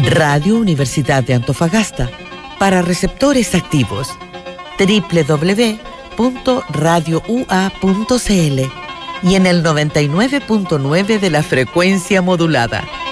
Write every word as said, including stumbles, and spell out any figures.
Radio Universidad de Antofagasta, para receptores activos, doble u doble u doble u punto radio u a punto c l y en el noventa y nueve punto nueve de la frecuencia modulada.